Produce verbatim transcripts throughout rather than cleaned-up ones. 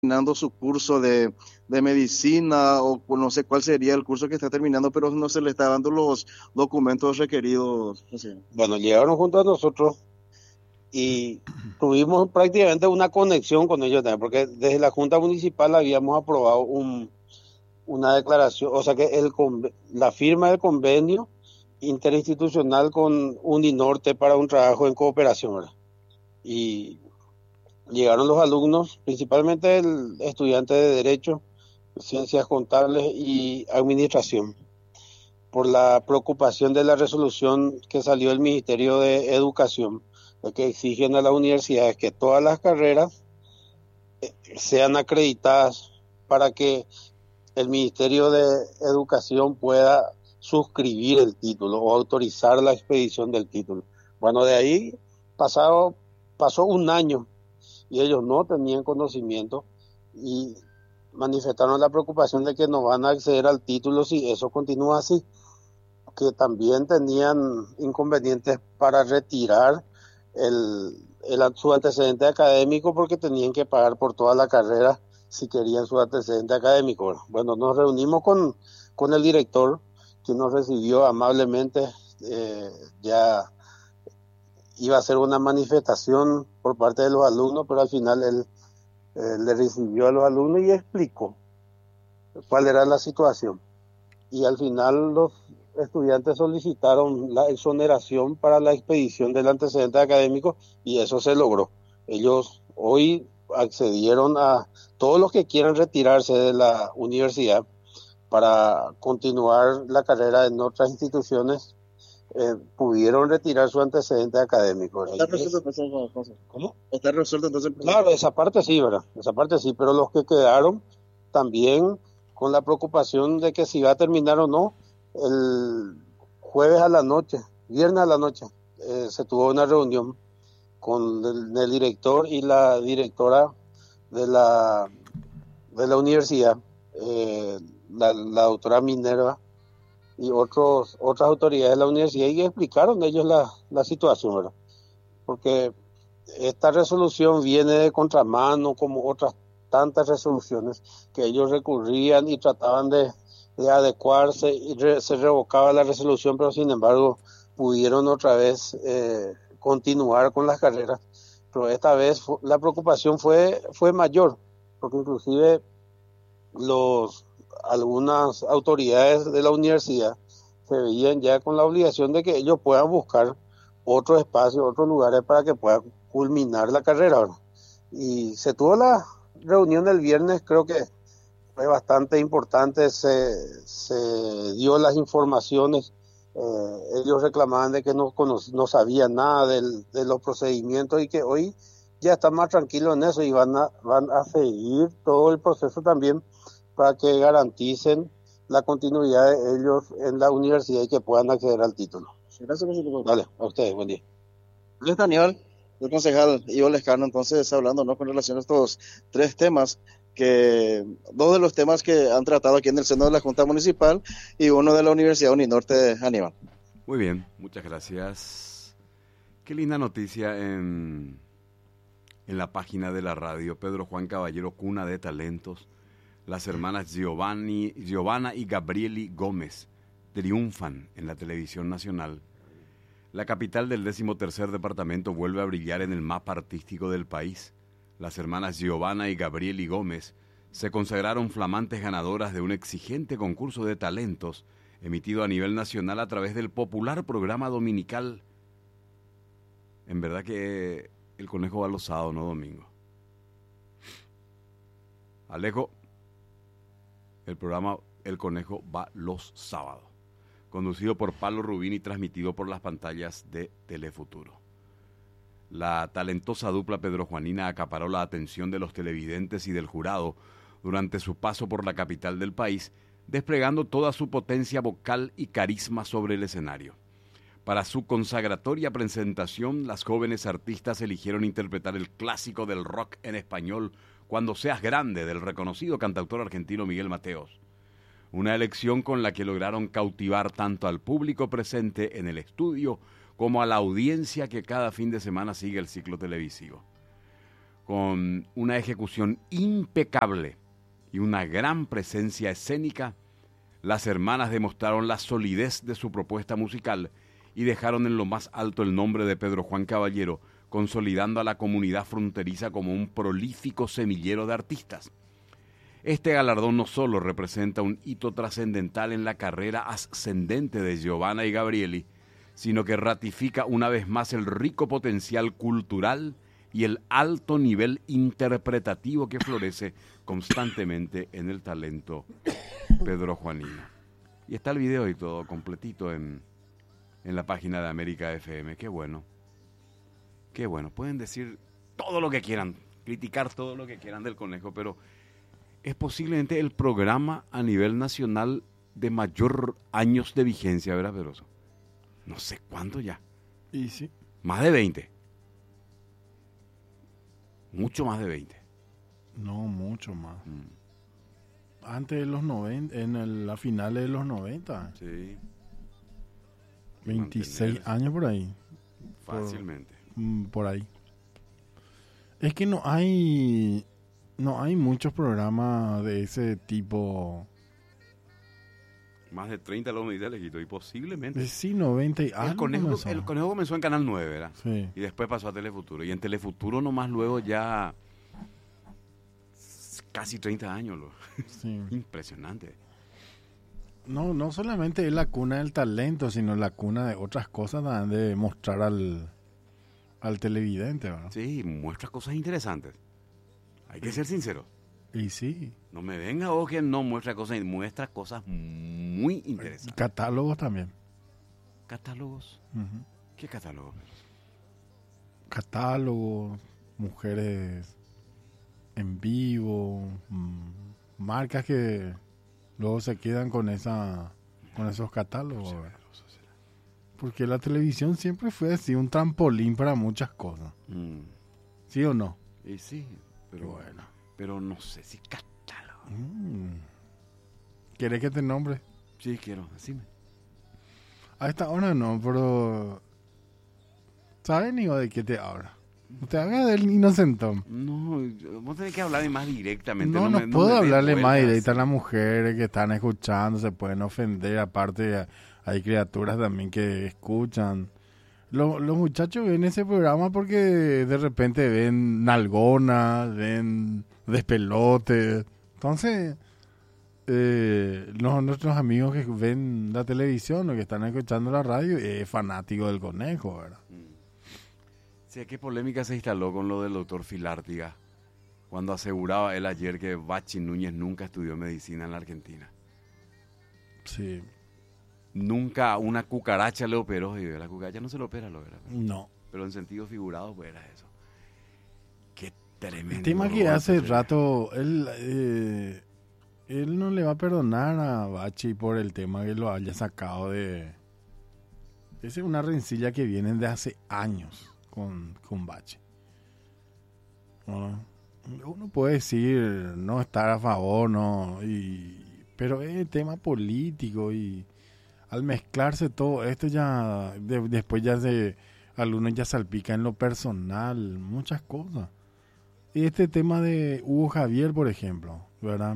terminando su curso de, de medicina o no sé cuál sería el curso que está terminando, pero no se le está dando los documentos requeridos. Así. Bueno, llegaron junto a nosotros y tuvimos prácticamente una conexión con ellos también, porque desde la Junta Municipal habíamos aprobado un, una declaración, o sea que el, la firma del convenio interinstitucional con Uninorte para un trabajo en cooperación, ¿verdad? Y llegaron los alumnos, principalmente el estudiante de Derecho, Ciencias Contables y Administración, por la preocupación de la resolución que salió del Ministerio de Educación, de que exigen a las universidades que todas las carreras sean acreditadas para que el Ministerio de Educación pueda suscribir el título o autorizar la expedición del título. Bueno, de ahí pasado, pasó un año y ellos no tenían conocimiento y manifestaron la preocupación de que no van a acceder al título si eso continúa así, que también tenían inconvenientes para retirar el, el, su antecedente académico porque tenían que pagar por toda la carrera si querían su antecedente académico. Bueno, nos reunimos con, con el director, quien nos recibió amablemente. Eh, ya iba a hacer una manifestación por parte de los alumnos, pero al final él eh, le recibió a los alumnos y explicó cuál era la situación. Y al final los estudiantes solicitaron la exoneración para la expedición del antecedente académico y eso se logró. Ellos hoy accedieron a todos los que quieran retirarse de la universidad para continuar la carrera en otras instituciones, eh, pudieron retirar su antecedente académico. ¿Está resuelto entonces la cosa? ¿Cómo? ¿Está resuelto entonces? Claro, esa parte sí, ¿verdad? Esa parte sí, pero los que quedaron también con la preocupación de que si va a terminar o no, el jueves a la noche, viernes a la noche, eh, se tuvo una reunión con el, el director y la directora de la, de la universidad, eh, la, la doctora Minerva y otros, otras autoridades de la universidad y explicaron ellos la, la situación, ¿verdad? Porque esta resolución viene de contramano como otras tantas resoluciones que ellos recurrían y trataban de, de adecuarse y re, se revocaba la resolución, pero sin embargo pudieron otra vez eh, continuar con las carreras. Pero esta vez la preocupación fue, fue mayor, porque inclusive los, algunas autoridades de la universidad se veían ya con la obligación de que ellos puedan buscar otro espacio, otros lugares para que puedan culminar la carrera, ¿verdad? Y se tuvo la reunión el viernes, creo que fue bastante importante, se, se dio las informaciones, eh, ellos reclamaban de que no, no sabían nada del, de los procedimientos y que hoy ya están más tranquilos en eso y van a, van a seguir todo el proceso también para que garanticen la continuidad de ellos en la universidad y que puedan acceder al título. Gracias, por Vale, a ustedes, buen día. Luis Daniel, el concejal Ivo Lescano, entonces hablando, ¿no?, con relación a estos tres temas, que dos de los temas que han tratado aquí en el seno de la Junta Municipal y uno de la Universidad Uninorte, Aníbal. Muy bien, muchas gracias. Qué linda noticia en, en la página de la radio. Pedro Juan Caballero, cuna de talentos. Las hermanas Giovanni, Giovanna y Gabrieli Gómez triunfan en la televisión nacional. La capital del decimotercer departamento vuelve a brillar en el mapa artístico del país. Las hermanas Giovanna y Gabrieli Gómez se consagraron flamantes ganadoras de un exigente concurso de talentos emitido a nivel nacional a través del popular programa dominical. En verdad que el conejo va los sábados, no domingo. Alejo, el programa El Conejo va los sábados, conducido por Pablo Rubín y transmitido por las pantallas de Telefuturo. La talentosa dupla Pedro Juanina acaparó la atención de los televidentes y del jurado durante su paso por la capital del país, desplegando toda su potencia vocal y carisma sobre el escenario. Para su consagratoria presentación, las jóvenes artistas eligieron interpretar el clásico del rock en español, Cuando seas grande, del reconocido cantautor argentino Miguel Mateos. Una elección con la que lograron cautivar tanto al público presente en el estudio como a la audiencia que cada fin de semana sigue el ciclo televisivo. con una ejecución impecable y una gran presencia escénica, las hermanas demostraron la solidez de su propuesta musical y dejaron en lo más alto el nombre de Pedro Juan Caballero, consolidando a la comunidad fronteriza como un prolífico semillero de artistas. Este galardón no solo representa un hito trascendental en la carrera ascendente de Giovanna y Gabrieli, sino que ratifica una vez más el rico potencial cultural y el alto nivel interpretativo que florece constantemente en el talento Pedro Juanino. Y está el video y todo completito en, en la página de América F M. Qué bueno. Qué bueno. Pueden decir todo lo que quieran, criticar todo lo que quieran del Conejo, pero es posiblemente el programa a nivel nacional de mayor años de vigencia, ¿verdad, Pedroso? No sé cuánto ya. Y sí. Más de veinte. Mucho más de veinte. No, mucho más. Mm. Antes de los noventa, en el, la finales de los noventa. Sí. veintiséis años por ahí. Fácilmente. Por, por ahí. Es que no hay... No hay muchos programas de ese tipo. Más de treinta lo medida le quitó y posiblemente. Sí, noventa y algo. El conejo, comenzó. el conejo comenzó en Canal nueve, ¿verdad? Sí. Y después pasó a Telefuturo. Y en Telefuturo nomás luego ya casi treinta años. Lo. Sí. Impresionante. No, no solamente es la cuna del talento, sino la cuna de otras cosas también de mostrar al, al televidente, ¿verdad? Sí, muestra cosas interesantes. Hay que ser sincero. Y sí. No me venga vos que no muestra cosas, muestra cosas muy interesantes. Catálogos también. ¿Catálogos? Uh-huh. ¿Qué catálogos? Catálogos, mujeres en vivo, mmm, marcas que luego se quedan con esa con esos catálogos. Porque la televisión siempre fue así, un trampolín para muchas cosas. Mm. ¿Sí o no? Y sí. Pero bueno, pero no sé si catálogo. Mm. ¿Quieres que te nombre? Sí, quiero, decime. A esta hora no, pero... ¿Sabes ni de qué te habla? No te hagas del inocentón. No, vos tenés que hablarme más directamente. No, no, no, me, no puedo me hablarle más vueltas. directa a las mujeres que están escuchando, se pueden ofender, aparte hay criaturas también que escuchan. Los, los muchachos ven ese programa porque de repente ven nalgonas, ven despelotes. Entonces, eh, los, nuestros amigos que ven la televisión o que están escuchando la radio, es fanático del conejo, ¿verdad? Sí, qué polémica se instaló con lo del doctor Filártiga, cuando aseguraba él ayer que Bachi Núñez nunca estudió medicina en la Argentina. Sí. Nunca una cucaracha le operó, y la cucaracha no se le opera, lo era. No. Pero en sentido figurado, pues era eso. Qué tremendo. El tema que hace rato, él, eh, él no le va a perdonar a Bachi por el tema que lo haya sacado de... Esa es una rencilla que viene de hace años con, con Bachi. Bueno, uno puede decir no estar a favor, no, y, pero es tema político y... Al mezclarse todo esto ya, de, después ya se, algunos ya salpica en lo personal, muchas cosas. Y este tema de Hugo Javier, por ejemplo, ¿verdad?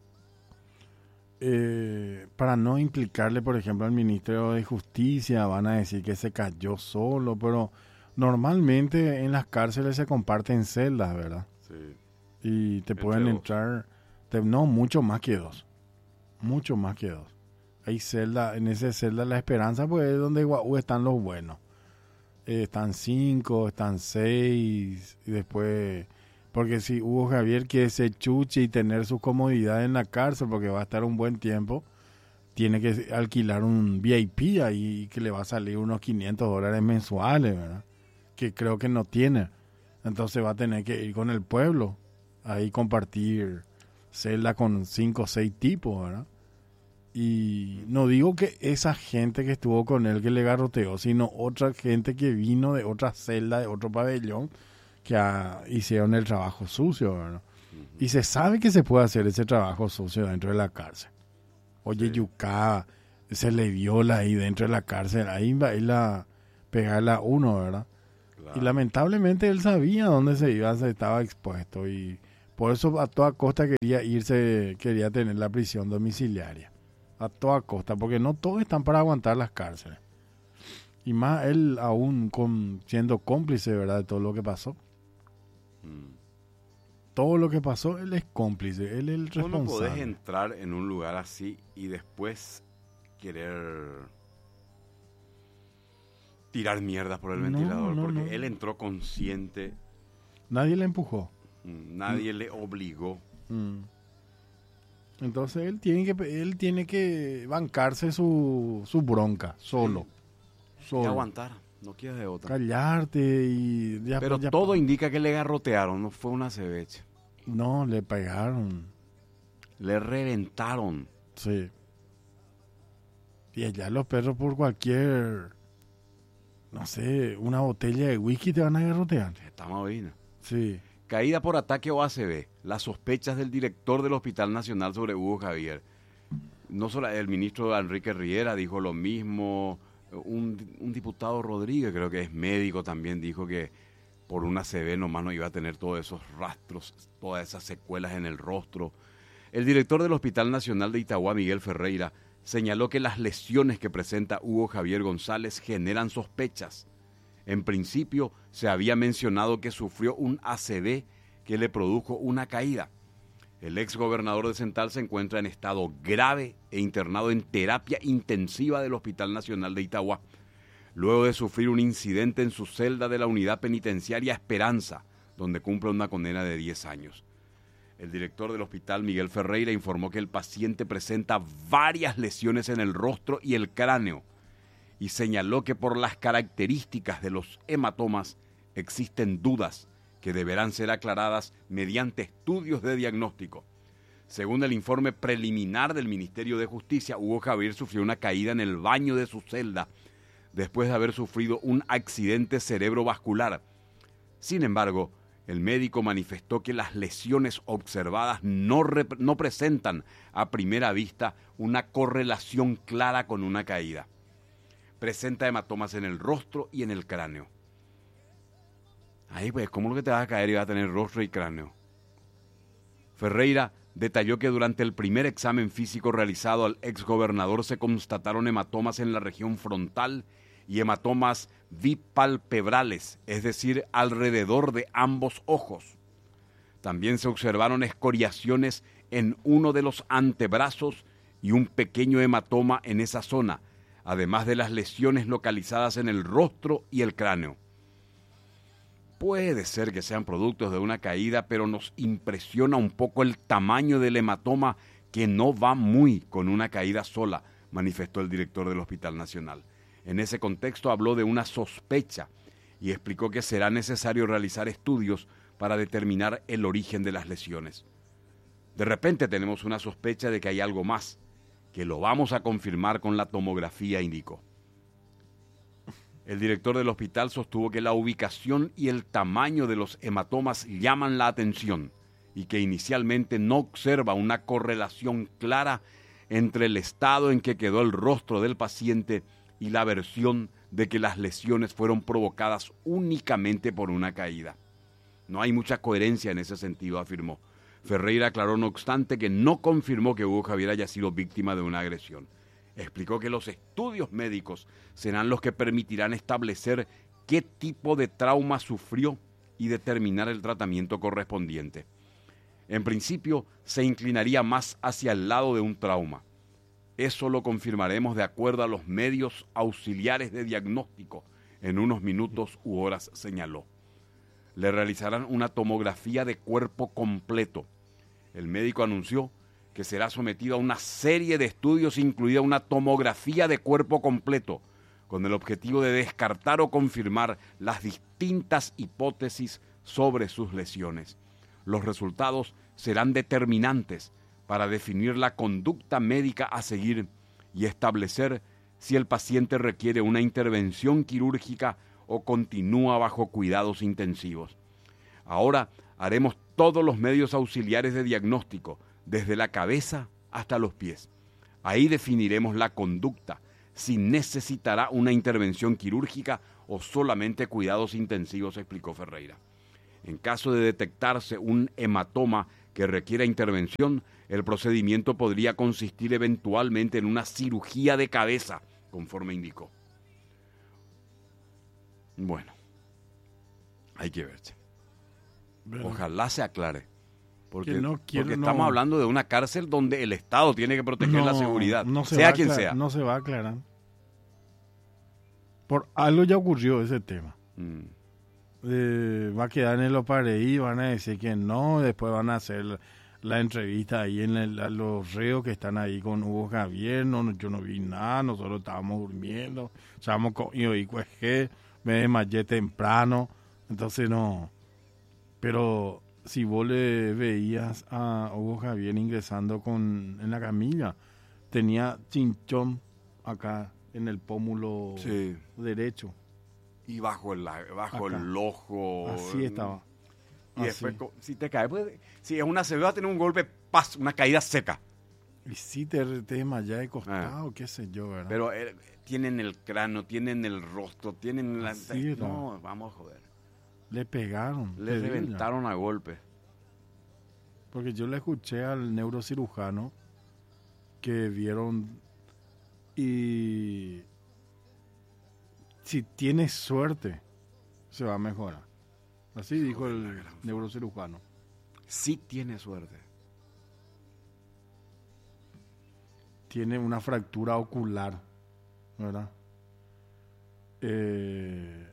Eh, para no implicarle, por ejemplo, al ministro de Justicia, van a decir que se cayó solo, pero normalmente en las cárceles se comparten celdas, ¿verdad? Sí. Y te Entre pueden dos. entrar, te, no, mucho más que dos, mucho más que dos. Hay celda, en esa celda La Esperanza, pues es donde Guau están los buenos. Eh, están cinco, están seis, y después, porque si Hugo Javier quiere ser chuche y tener su comodidad en la cárcel, porque va a estar un buen tiempo, tiene que alquilar un V I P ahí que le va a salir unos quinientos dólares mensuales, ¿verdad? Que creo que no tiene. Entonces va a tener que ir con el pueblo, ahí compartir celda con cinco o seis tipos, ¿verdad? Y no digo que esa gente que estuvo con él que le garroteó, sino otra gente que vino de otra celda, de otro pabellón, que ah, hicieron el trabajo sucio, ¿verdad? Uh-huh. Y se sabe que se puede hacer ese trabajo sucio dentro de la cárcel. Oye, sí. Yucá, se le viola ahí dentro de la cárcel, ahí va a ir a pegarle a uno, ¿verdad? Claro. Y lamentablemente él sabía dónde se iba, se estaba expuesto y por eso a toda costa quería irse, quería tener la prisión domiciliaria. A toda costa, porque no todos están para aguantar las cárceles. Y más él aún con, siendo cómplice, ¿verdad?, de todo lo que pasó. Mm. Todo lo que pasó, él es cómplice, él es el responsable. No podés entrar en un lugar así y después querer tirar mierdas por el no, ventilador, no, porque no. Él entró consciente. Nadie le empujó. Nadie mm. le obligó. Mm. Entonces él tiene que él tiene que bancarse su, su bronca solo. Sí. Solo. Y aguantar, no quieres de otra. Callarte y ya, pero ya, todo ya, indica que le garrotearon, no fue una cebecha. No, le pegaron. Le reventaron. Sí. Y allá los perros por cualquier, no sé, una botella de whisky te van a garrotear. Estamos bien. Sí. Caída por ataque o A C V. Las sospechas del director del Hospital Nacional sobre Hugo Javier. No solo el ministro Enrique Riera dijo lo mismo. Un, un diputado Rodríguez, creo que es médico, también dijo que por una A C V nomás no iba a tener todos esos rastros, todas esas secuelas en el rostro. El director del Hospital Nacional de Itagua, Miguel Ferreira, señaló que las lesiones que presenta Hugo Javier González generan sospechas. En principio, se había mencionado que sufrió un A C V que le produjo una caída. El exgobernador de Central se encuentra en estado grave e internado en terapia intensiva del Hospital Nacional de Itagua, luego de sufrir un incidente en su celda de la unidad penitenciaria Esperanza, donde cumple una condena de diez años. El director del hospital, Miguel Ferreira, informó que el paciente presenta varias lesiones en el rostro y el cráneo, y señaló que por las características de los hematomas existen dudas que deberán ser aclaradas mediante estudios de diagnóstico. Según el informe preliminar del Ministerio de Justicia, Hugo Javier sufrió una caída en el baño de su celda después de haber sufrido un accidente cerebrovascular. Sin embargo, el médico manifestó que las lesiones observadas no, rep- no presentan a primera vista una correlación clara con una caída. Presenta hematomas en el rostro y en el cráneo. Ahí pues, ¿cómo es que te vas a caer y vas a tener rostro y cráneo? Ferreira detalló que durante el primer examen físico realizado al exgobernador se constataron hematomas en la región frontal y hematomas bipalpebrales, es decir, alrededor de ambos ojos. También se observaron escoriaciones en uno de los antebrazos y un pequeño hematoma en esa zona, además de las lesiones localizadas en el rostro y el cráneo. Puede ser que sean productos de una caída, pero nos impresiona un poco el tamaño del hematoma, que no va muy con una caída sola, manifestó el director del Hospital Nacional. En ese contexto habló de una sospecha y explicó que será necesario realizar estudios para determinar el origen de las lesiones. De repente tenemos una sospecha de que hay algo más, que lo vamos a confirmar con la tomografía, indicó. El director del hospital sostuvo que la ubicación y el tamaño de los hematomas llaman la atención y que inicialmente no observa una correlación clara entre el estado en que quedó el rostro del paciente y la versión de que las lesiones fueron provocadas únicamente por una caída. No hay mucha coherencia en ese sentido, afirmó. Ferreira aclaró, no obstante, que no confirmó que Hugo Javier haya sido víctima de una agresión. Explicó que los estudios médicos serán los que permitirán establecer qué tipo de trauma sufrió y determinar el tratamiento correspondiente. En principio, se inclinaría más hacia el lado de un trauma. Eso lo confirmaremos de acuerdo a los medios auxiliares de diagnóstico en unos minutos u horas, señaló. Le realizarán una tomografía de cuerpo completo. El médico anunció que será sometido a una serie de estudios, incluida una tomografía de cuerpo completo, con el objetivo de descartar o confirmar las distintas hipótesis sobre sus lesiones. Los resultados serán determinantes para definir la conducta médica a seguir y establecer si el paciente requiere una intervención quirúrgica o continúa bajo cuidados intensivos. Ahora haremos todos los medios auxiliares de diagnóstico, desde la cabeza hasta los pies. Ahí definiremos la conducta, si necesitará una intervención quirúrgica o solamente cuidados intensivos, explicó Ferreira. En caso de detectarse un hematoma que requiera intervención, el procedimiento podría consistir eventualmente en una cirugía de cabeza, conforme indicó. Bueno, hay que verse. Bueno, ojalá se aclare. Porque, no quiero, porque no. estamos hablando de una cárcel donde el Estado tiene que proteger no, la seguridad, no se sea va quien aclar- sea. No se va a aclarar. Por algo ya ocurrió ese tema. Mm. Eh, va a quedar en el Opareí, van a decir que no, después van a hacer la, la entrevista ahí en el, a los reos que están ahí con Hugo Javier. No, yo no vi nada, nosotros estábamos durmiendo, estábamos con yo y pues que me desmayé temprano, entonces no. Pero si vos le veías a Hugo Javier ingresando con en la camilla, tenía chinchón acá en el pómulo Sí. derecho. Y bajo el, bajo Acá. el ojo. Así estaba. Y Así. después, co- si te cae, pues, si es una se va a tener un golpe, paz, una caída seca. Y sí te, te desmayas de costado, qué sé yo, ¿verdad? Pero eh, tienen el cráneo, tienen el rostro, tienen la... Así era. No, vamos a joder. Le pegaron. Le te digo ya. reventaron a golpe. Porque yo le escuché al neurocirujano que vieron y si tienes suerte se va a mejorar. Así dijo el neurocirujano. Sí tiene suerte. Tiene una fractura ocular, ¿verdad? Eh,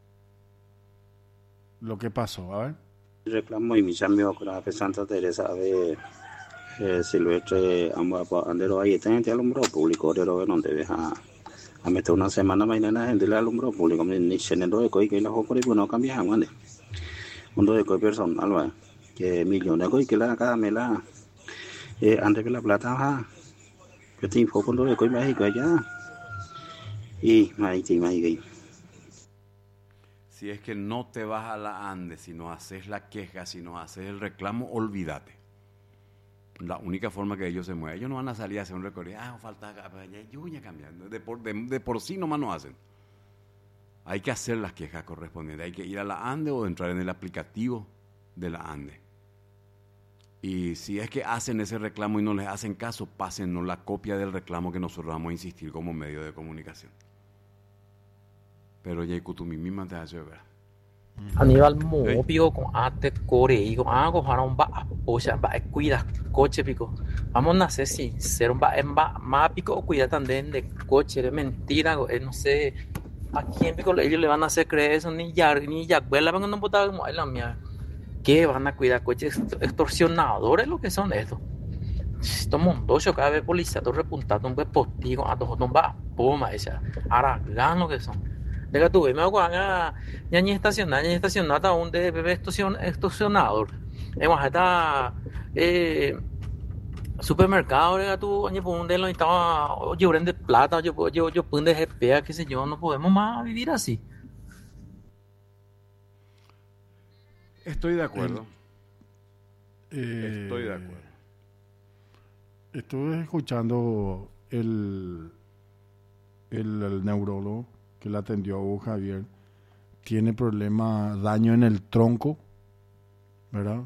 lo que pasó, a ver. Reclamo y mi cambio con la Santa Teresa de eh, Silvestre Andero ahí está en el alumbrado público de lo que no debes a a meter una semana mañana en el alumbrado público ni llenando de coi que la joco de no cambia mane mundo de coi personal va que millones de coi que la cada me la eh, antes que la plata ha que te info con lo de coi México allá y ahí te ahí. Si es que no te vas a la ANDE, si no haces la queja, si no haces el reclamo, olvídate. La única forma que ellos se mueven, ellos no van a salir a hacer un recorrido, ah, falta yuña cambiando, de por, de, de por sí nomás no hacen. Hay que hacer las quejas correspondientes, hay que ir a la ANDE o entrar en el aplicativo de la ANDE. Y si es que hacen ese reclamo y no les hacen caso, pásennos la copia del reclamo que nosotros vamos a insistir como medio de comunicación. Pero ya tu misma te hace ver. Aníbal mo pico con ate core y con algo para un ba o sea va cuida coche pico vamos a ser sincero va en va más pico cuida también de coche de mentira no sé a quién pico ellos le van a hacer creer eso ni ya ni ya vuela van a no botar como la mía que van a cuidar coches extorsionadores lo que son estos estos mondosos cada vez policía todo repuntado un buen postigo a todos no va poma esa aragán lo que son. Deja tú, me hago a ñañi estacionar, ñañi estacionar a un de bebé extorsionador. Hemos está eh, supermercado, deja tú, ñe por un de lo estaba llorando de plata, yo yo yo pon de G P A, qué sé yo, no podemos más vivir así. Estoy de acuerdo. Eh, Estoy de acuerdo. Estuve escuchando el, el, el neurólogo que le atendió a Hugo Javier. Tiene problema, daño en el tronco, ¿verdad?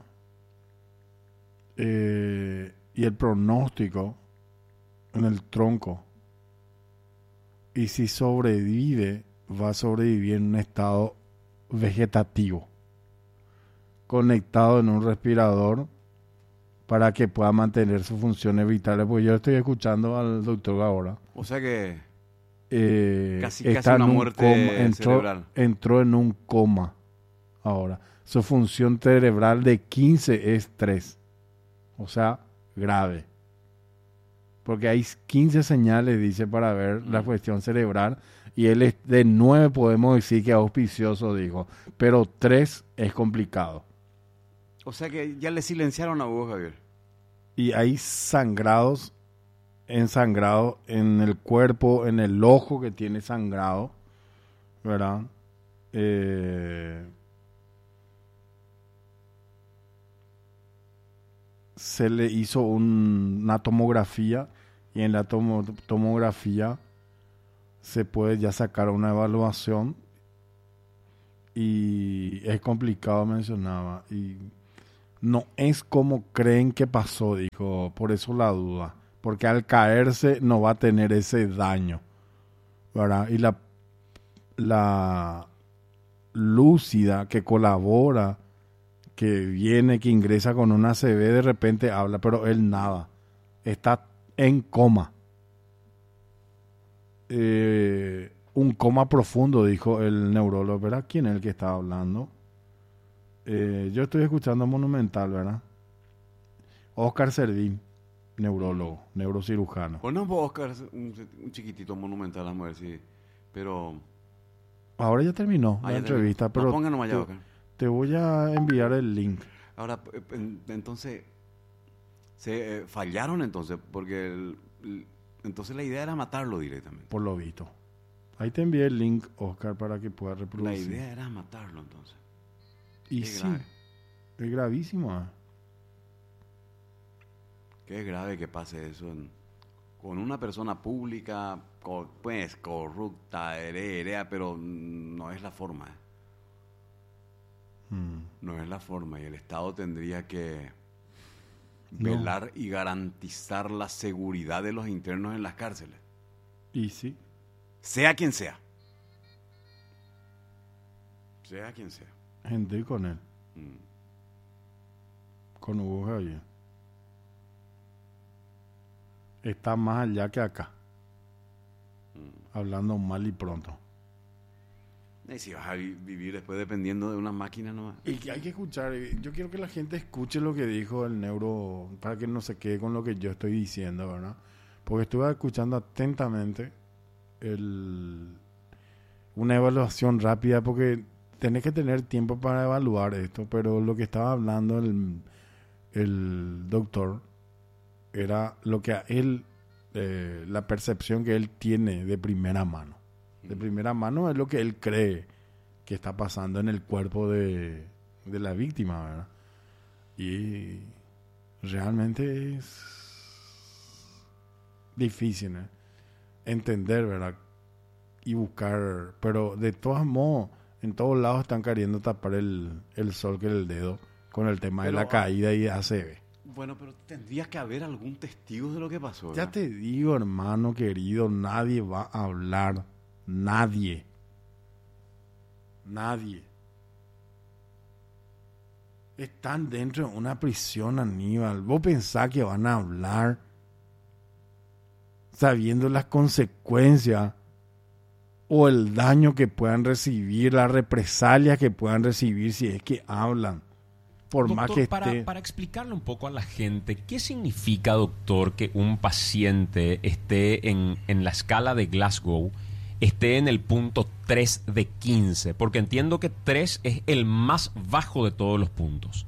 Eh, y el pronóstico en el tronco. Y si sobrevive, va a sobrevivir en un estado vegetativo, conectado en un respirador para que pueda mantener sus funciones vitales. Porque yo estoy escuchando al doctor ahora. O sea que eh, casi, está casi una en un muerte coma, entró, cerebral. Entró en un coma ahora. Su función cerebral de quince es tres. O sea, grave. Porque hay quince señales, dice, para ver mm. la cuestión cerebral. Y él es de nueve, podemos decir que es auspicioso, dijo. Pero tres es complicado. O sea que ya le silenciaron a Hugo Javier. Y hay sangrados, ensangrado en el cuerpo, en el ojo que tiene sangrado, ¿verdad? Eh, se le hizo un, una tomografía y en la tomo, tomografía se puede ya sacar una evaluación y es complicado, mencionaba, y no es como creen que pasó, dijo, por eso la duda, porque al caerse no va a tener ese daño, ¿verdad? Y la, la lúcida que colabora, que viene, que ingresa con una A C V, de repente habla, pero él nada, está en coma. Eh, un coma profundo, dijo el neurólogo, ¿verdad? ¿Quién es el que está hablando? Eh, yo estoy escuchando Monumental, ¿verdad? Oscar Servín, neurólogo, neurocirujano. Bueno, Oscar, un, un chiquitito Monumental, vamos a ver si... Pero... Ahora ya terminó ah, la ya entrevista, terminó. pero No, ponga nomás ya, te, Oscar. te voy a enviar el link. Ahora, entonces, se eh, fallaron entonces, porque el, el, entonces la idea era matarlo directamente. Por lo visto. Ahí te envié el link, Oscar, para que puedas La reproducir. idea era matarlo entonces. Y Qué sí, grave. es gravísimo. ¿eh? Qué grave que pase eso en, con una persona pública, co, pues corrupta, heredera, pero no es la forma. ¿eh? Mm. No es la forma, y el Estado tendría que No. velar y garantizar la seguridad de los internos en las cárceles. Y sí. Sea quien sea. Sea quien sea. Gente con él, Mm. con Hugo Javier. Está más allá que acá. Mm. Hablando mal y pronto. Y si vas a vi- vivir después dependiendo de una máquina nomás. Y que hay que escuchar, eh, yo quiero que la gente escuche lo que dijo el neuro, para que no se quede con lo que yo estoy diciendo, ¿verdad? Porque estuve escuchando atentamente el, una evaluación rápida, porque tenés que tener tiempo para evaluar esto, pero lo que estaba hablando el, el doctor era lo que a él, eh, la percepción que él tiene de primera mano. De primera mano es lo que él cree que está pasando en el cuerpo de, de la víctima, ¿verdad? Y realmente es difícil, ¿eh? Entender, ¿verdad? Y buscar, pero de todos modos, en todos lados están queriendo tapar el, el sol que el dedo con el tema Pero, de la caída y A C V. Bueno, pero tendría que haber algún testigo de lo que pasó, ¿verdad? Ya te digo, hermano querido, nadie va a hablar. Nadie. Nadie. Están dentro de una prisión, Aníbal. ¿Vos pensás que van a hablar sabiendo las consecuencias o el daño que puedan recibir, las represalias que puedan recibir si es que hablan? Por Doctor, más que para, esté... para explicarle un poco a la gente, ¿qué significa, doctor, que un paciente esté en, en la escala de Glasgow, esté en el punto tres de quince? Porque entiendo que tres es el más bajo de todos los puntos.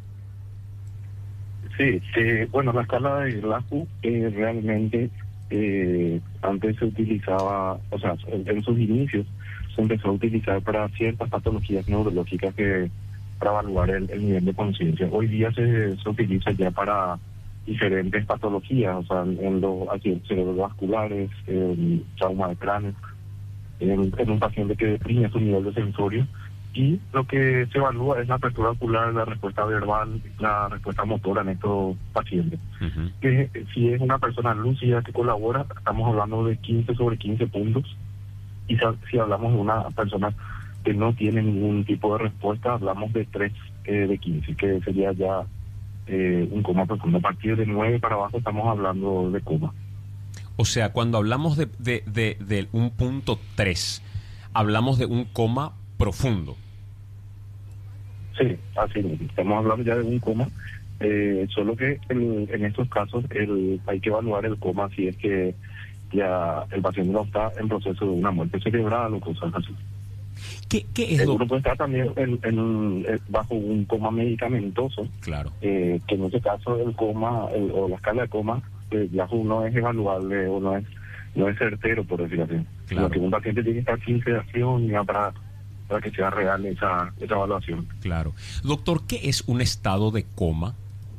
Sí, eh, bueno, la escala de Glasgow eh, realmente eh, antes se utilizaba, o sea, en, en sus inicios se empezó a utilizar para ciertas patologías neurológicas que para evaluar el, el nivel de conciencia. Hoy día se, se utiliza ya para diferentes patologías, o sea, en los accidentes cerebrovasculares, en trauma de cráneo, en, en un paciente que deprime su nivel de sensorio, y lo que se evalúa es la apertura ocular, la respuesta verbal, la respuesta motora en estos pacientes. Uh-huh. Que si es una persona lúcida que colabora, estamos hablando de quince sobre quince puntos, y si, si hablamos de una persona que no tiene ningún tipo de respuesta, hablamos de tres eh, de quince, que sería ya eh, un coma profundo. A partir de nueve para abajo estamos hablando de coma. O sea, cuando hablamos de, de, de, de un punto tres, hablamos de un coma profundo. Sí, así mismo. Estamos hablando ya de un coma, eh, solo que el, en estos casos el, hay que evaluar el coma si es que ya el paciente no está en proceso de una muerte cerebral o cosas así. ¿Qué, qué es El lo uno puede estar también en, en un, eh, bajo un coma medicamentoso, Claro. eh, que en este caso el coma el, o la escala de coma, eh, ya no es evaluable o no es no es certero, por decirlo así. Claro. Lo que un paciente tiene que estar sin sedación ya para, para que sea real esa, esa evaluación. Claro. Doctor, ¿qué es un estado de coma?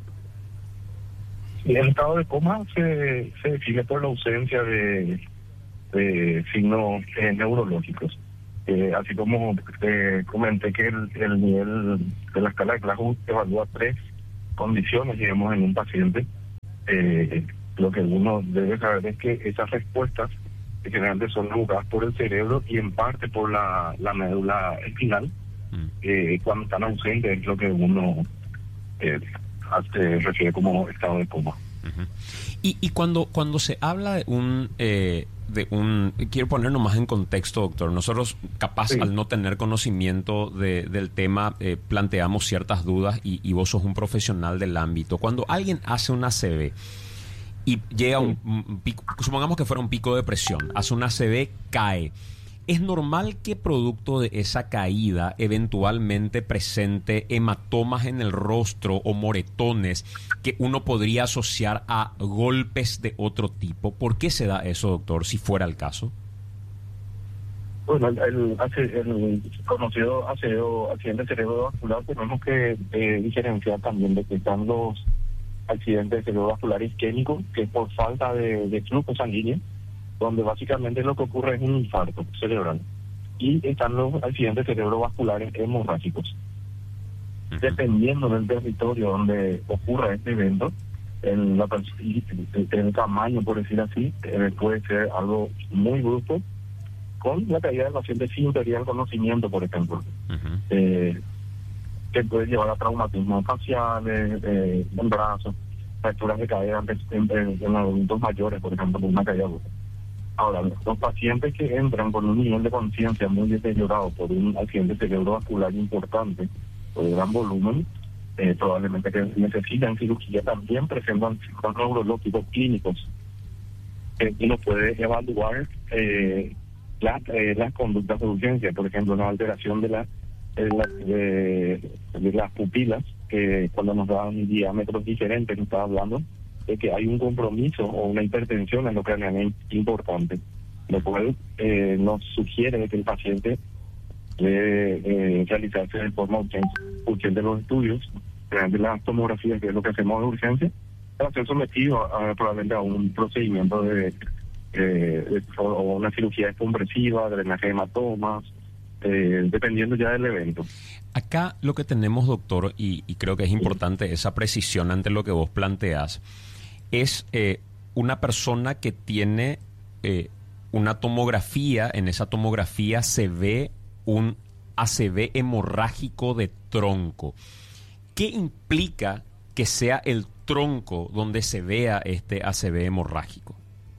Y el estado de coma se, se define por la ausencia de, de signos eh, neurológicos. Eh, así como eh, comenté que el, el nivel de la escala de Glasgow evalúa tres condiciones, digamos, en un paciente, eh, lo que uno debe saber es que esas respuestas que generalmente son buscadas por el cerebro y en parte por la, la médula espinal, eh, cuando están ausentes es lo que uno eh, hace, refiere como estado de coma. Uh-huh. Y, y cuando cuando se habla de un eh, de un quiero ponernos más en contexto, doctor, nosotros capaz sí. al no tener conocimiento de, del tema eh, planteamos ciertas dudas y, y vos sos un profesional del ámbito. Cuando alguien hace una A C V y llega a un, un pico, supongamos que fuera un pico de presión, hace una A C V, cae, ¿es normal que producto de esa caída eventualmente presente hematomas en el rostro o moretones que uno podría asociar a golpes de otro tipo? ¿Por qué se da eso, doctor, si fuera el caso? Bueno, el, el, el conocido accidente cerebrovascular tenemos que eh, diferenciar también de que están los accidentes cerebrovasculares isquémicos, que es por falta de, de flujo sanguíneo, donde básicamente lo que ocurre es un infarto cerebral. Y están los accidentes cerebrovasculares hemorrágicos. Uh-huh. Dependiendo del territorio donde ocurra este evento, en, la, en el tamaño, por decir así, eh, puede ser algo muy brusco, con la caída del paciente sin pérdida del conocimiento, por ejemplo. Uh-huh. Eh, que puede llevar a traumatismos faciales, eh, en brazos, fracturas de cadera en, en, en adultos mayores, por ejemplo, con una caída brusca. Ahora, los pacientes que entran con un nivel de conciencia muy deteriorado por un accidente cerebrovascular importante o de gran volumen, eh, probablemente que necesitan cirugía, también presentan síntomas neurológicos clínicos. Eh, uno puede evaluar eh, la, eh, las conductas de urgencia, por ejemplo, una alteración de, la, de, la, de, de las pupilas, que cuando nos dan diámetros diferentes, nos está hablando de que hay un compromiso o una hipertensión endocraniana importante, lo cual eh, nos sugiere que el paciente debe eh, realizarse de forma urgente, urgente los estudios, de las tomografías, que es lo que hacemos de urgencia, para ser sometido a, a, probablemente a un procedimiento de, eh, de o una cirugía descompresiva, drenaje de hematomas, eh, dependiendo ya del evento. Acá lo que tenemos, doctor, y, y creo que es importante sí. esa precisión ante lo que vos planteás, es eh, una persona que tiene eh, una tomografía, en esa tomografía se ve un A C V hemorrágico de tronco. ¿Qué implica que sea el tronco donde se vea este A C V hemorrágico?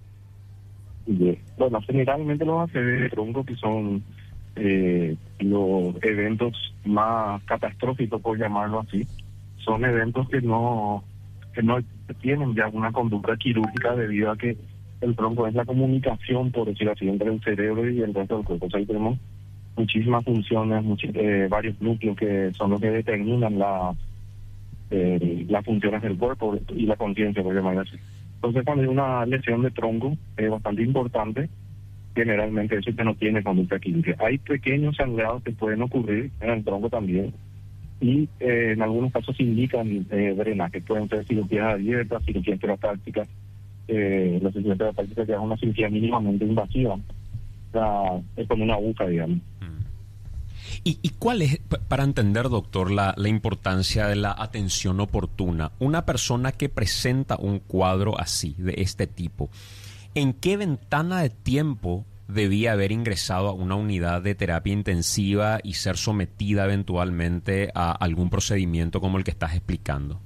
Bueno, generalmente los A C V de tronco, que son eh, los eventos más catastróficos, por llamarlo así, son eventos que no que no tienen ya una conducta quirúrgica, debido a que el tronco es la comunicación, por decir así, entre el cerebro y el resto del cuerpo. O sea, ahí tenemos muchísimas funciones, much- eh, varios núcleos que son los que determinan la, eh, las funciones del cuerpo y la conciencia, por llamarlo así. Entonces, cuando hay una lesión de tronco es bastante importante, generalmente eso que no tiene conducta quirúrgica. Hay pequeños sangrados que pueden ocurrir en el tronco también, y eh, en algunos casos se indican eh, drenajes, pueden ser cirugías abiertas, cirugías terapéuticas. Eh, la cirugía terapéutica que es una cirugía mínimamente invasiva, o sea, es como una aguja, digamos. ¿Y, ¿Y cuál es, para entender, doctor, la, la importancia de la atención oportuna? Una persona que presenta un cuadro así, de este tipo, ¿en qué ventana de tiempo debía haber ingresado a una unidad de terapia intensiva y ser sometida eventualmente a algún procedimiento como el que estás explicando?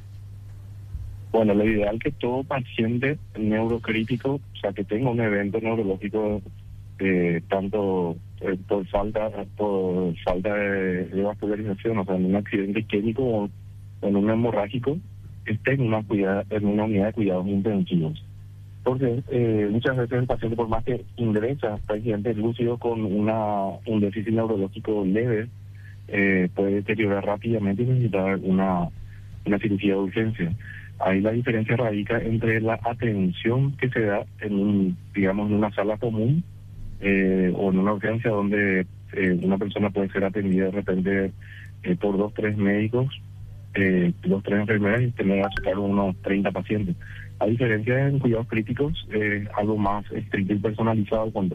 Bueno, lo ideal es que todo paciente neurocrítico, o sea, que tenga un evento neurológico, eh, tanto eh, por falta por falta de, de vascularización, o sea, en un accidente isquémico o en un hemorrágico, esté en una, cuidada, en una unidad de cuidados intensivos. Porque eh, muchas veces el paciente, por más que ingresa paciente lúcido con una un déficit neurológico leve, eh, puede deteriorar rápidamente y necesitar una, una cirugía de urgencia. Ahí la diferencia radica entre la atención que se da en un, digamos, en una sala común eh, o en una urgencia donde eh, una persona puede ser atendida de repente eh, por dos, tres médicos, eh, dos, tres enfermeras, y tener a su cargo unos treinta pacientes. A diferencia en cuidados críticos, eh, algo más estricto y personalizado el control.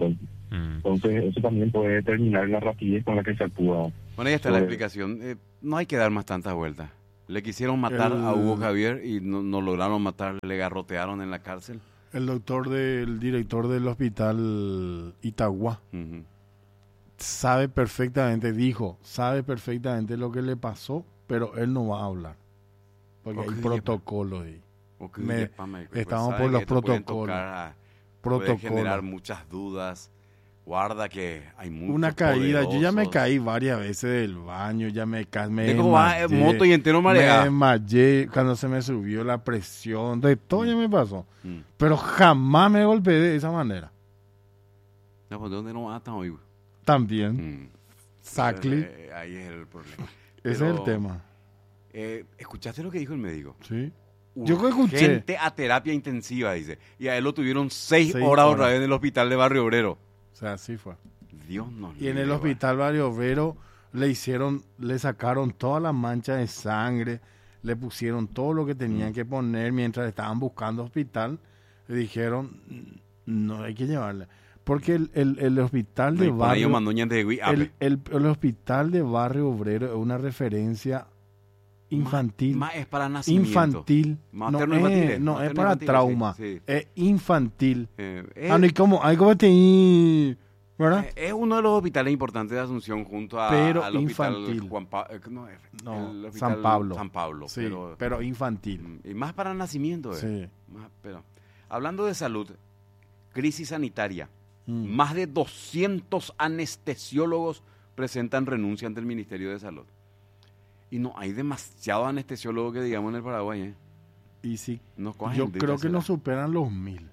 Mm. Entonces, eso también puede determinar la rapidez con la que se actúa. Bueno, ahí está sobre... la explicación. Eh, no hay que dar más tantas vueltas. Le quisieron matar el... a Hugo Javier y no, no lograron matar, le garrotearon en la cárcel. El doctor del director del hospital Itagua uh-huh. sabe perfectamente, dijo, sabe perfectamente lo que le pasó, pero él no va a hablar. Porque okay, hay protocolos ahí. Okay, Me, yepa, me, estamos pues, por los protocolos. Tocar, protocolos. Puede generar muchas dudas. Guarda que hay muchos Una caída, poderosos. Yo ya me caí varias veces del baño, ya me caí. Me ¿Cómo va en moto y entero mareado? Me desmayé cuando se me subió la presión, de todo mm. ya me pasó. Mm. Pero jamás me golpeé de esa manera. No, pues ¿de dónde no matan hoy? También. Mm. Exactly. Eh, ahí es el problema. Ese Pero, es el tema. Eh, ¿Escuchaste lo que dijo el médico? Sí. Yo que escuché. Gente a terapia intensiva, dice. Y a él lo tuvieron seis, seis horas, horas otra vez en el hospital de Barrio Obrero. O sea, así fue. Dios nos Y en el hospital Barrio Obrero le hicieron, le sacaron todas las manchas de sangre, le pusieron todo lo que tenían mm. que poner mientras estaban buscando hospital. Le dijeron, no hay que llevarle. Porque el, el, el hospital de no, Barrio el, el, el hospital de Barrio Obrero es una referencia infantil. Más es para nacimiento. Infantil. Materno no infantil, es, no materno es para infantil, trauma. Sí, sí. Es infantil. Eh, ah, no, ¿y cómo? Hay como te... ¿verdad? Eh, es uno de los hospitales importantes de Asunción junto a, pero al hospital infantil. Juan pa eh, no, no, el hospital San Pablo. San Pablo. Sí, pero, pero infantil. Y más para nacimiento. Eh. Sí. Más, pero, hablando de salud, crisis sanitaria. Mm. Más de doscientos anestesiólogos presentan renuncia ante el Ministerio de Salud. Y no hay demasiado anestesiólogo que digamos en el Paraguay. ¿eh? Y sí, no yo creo que no superan los mil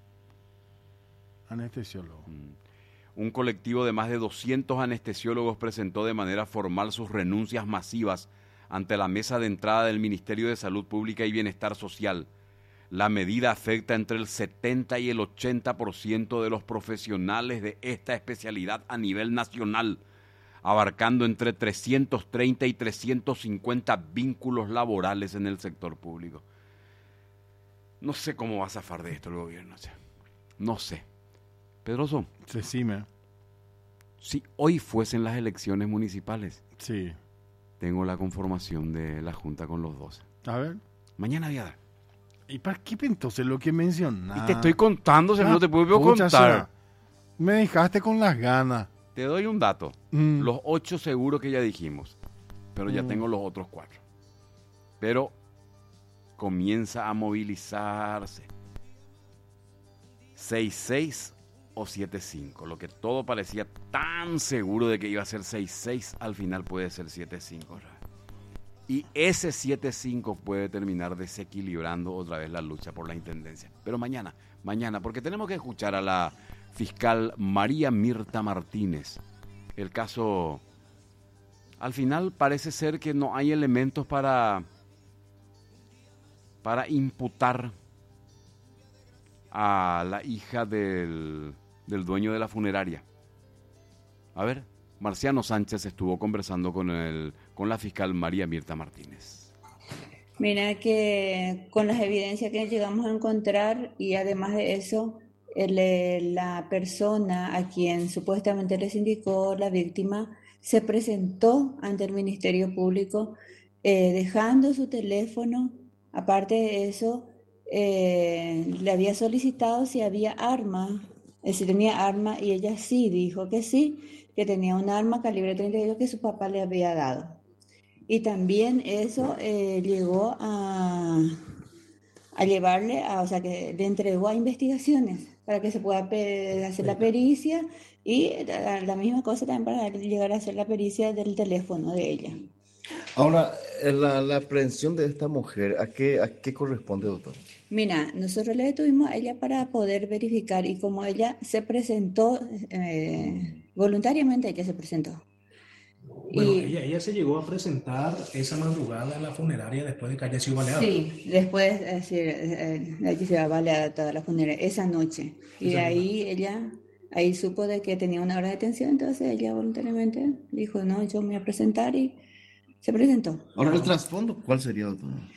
anestesiólogos. Mm. Un colectivo de más de doscientos anestesiólogos presentó de manera formal sus renuncias masivas ante la mesa de entrada del Ministerio de Salud Pública y Bienestar Social. La medida afecta entre el setenta y el ochenta por ciento de los profesionales de esta especialidad a nivel nacional, abarcando entre trescientos treinta y trescientos cincuenta vínculos laborales en el sector público. No sé cómo va a zafar de esto el gobierno. No sé. Pedroso. Sí, sí, me. Si hoy fuesen las elecciones municipales, sí, tengo la conformación de la Junta con los doce. A ver. Mañana voy a dar. ¿Y para qué entonces lo que mencionaste? Y te estoy contando, si ah, no te puedo contar. Sea, me dejaste con las ganas. Te doy un dato. Mm. Los ocho seguros que ya dijimos, pero ya mm. tengo los otros cuatro. Pero comienza a movilizarse. seis seis o siete cinco. Lo que todo parecía tan seguro de que iba a ser seis seis, al final puede ser siete cinco. Y ese siete cinco puede terminar desequilibrando otra vez la lucha por la intendencia. Pero mañana, mañana, porque tenemos que escuchar a la fiscal María Mirta Martínez. El caso, al final parece ser que no hay elementos para, para imputar a la hija del, del dueño de la funeraria. A ver, Marciano Sánchez estuvo conversando con, el, con la fiscal María Mirta Martínez. Mira que con las evidencias que llegamos a encontrar y además de eso, el, la persona a quien supuestamente les indicó la víctima se presentó ante el Ministerio Público eh, dejando su teléfono. Aparte de eso, eh, le había solicitado si había arma, eh, si tenía arma, y ella sí dijo que sí, que tenía un arma calibre treinta y dos que su papá le había dado. Y también eso eh, llegó a, a llevarle, a, o sea, que le entregó a investigaciones para que se pueda pe- hacer la pericia y la, la misma cosa también para llegar a hacer la pericia del teléfono de ella. Ahora, la, la aprehensión de esta mujer, ¿a qué, a qué corresponde, doctor? Mira, nosotros le detuvimos a ella para poder verificar y como ella se presentó, eh, voluntariamente ella se presentó. Bueno, y, ella, ella se llegó a presentar esa madrugada en la funeraria después de que haya sido baleada. Sí, después es decir, eh, ella se va baleada toda la funeraria, esa noche. Y de ahí ella, ahí supo de que tenía una hora de detención, entonces ella voluntariamente dijo, no, yo me voy a presentar y se presentó. Ahora, ¿el trasfondo cuál sería, doctor?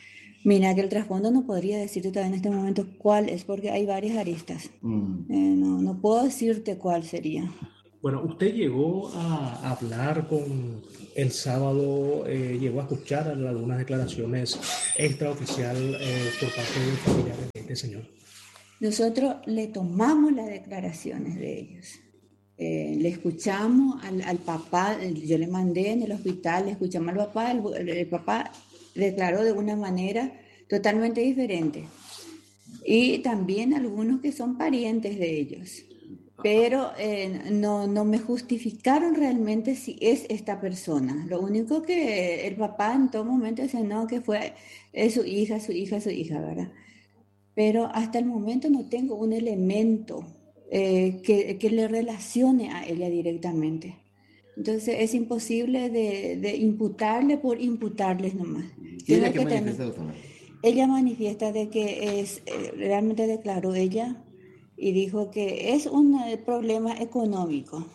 Mira, que el trasfondo no podría decirte todavía en este momento cuál es, porque hay varias aristas. Mm. Eh, no, no puedo decirte cuál sería. Bueno, usted llegó a hablar con el sábado, eh, llegó a escuchar algunas declaraciones extraoficial eh, por parte de familiares de este señor. Nosotros le tomamos las declaraciones de ellos. Eh, le escuchamos al, al papá, yo le mandé en el hospital, le escuchamos al papá, el, el papá declaró de una manera totalmente diferente. Y también algunos que son parientes de ellos. Pero eh, no, no me justificaron realmente si es esta persona. Lo único que el papá en todo momento decía, no, que fue es su hija, su hija, su hija, ¿verdad? Pero hasta el momento no tengo un elemento eh, que, que le relacione a ella directamente. Entonces es imposible de, de imputarle por imputarles nomás. ¿Y ella Tiene qué que manifiesta, tener- doctora? ella manifiesta de que es, eh, realmente declaró ella y dijo que es un eh, problema económico.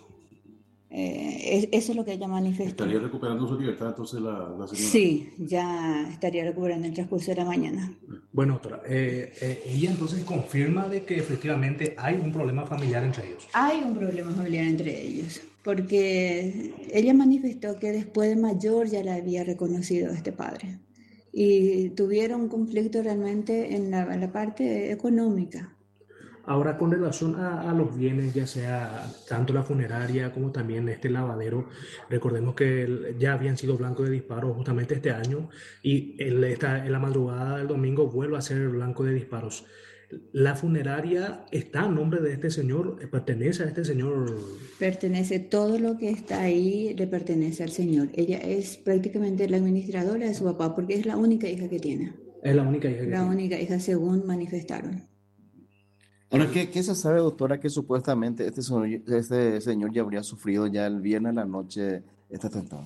Eh, es- eso es lo que ella manifestó. ¿Estaría recuperando su libertad entonces la, la señora? Sí, ya estaría recuperando en el transcurso de la mañana. Bueno, doctora, eh, eh, ella entonces confirma de que efectivamente hay un problema familiar entre ellos. Hay un problema familiar entre ellos, porque ella manifestó que después de mayor ya la había reconocido a este padre y tuvieron un conflicto realmente en la, en la parte económica. Ahora, con relación a, a los bienes, ya sea tanto la funeraria como también este lavadero, recordemos que el- ya habían sido blanco de disparos justamente este año y el- esta, en la madrugada del domingo vuelve a ser blanco de disparos. ¿La funeraria está a nombre de este señor? ¿Pertenece a este señor? Pertenece, todo lo que está ahí le pertenece al señor. Ella es prácticamente la administradora de su papá porque es la única hija que tiene. Es la única hija que La tiene. única hija según manifestaron. Ahora, ¿qué, qué se sabe, doctora, que supuestamente este señor, este señor ya habría sufrido ya el viernes a la noche este atentado?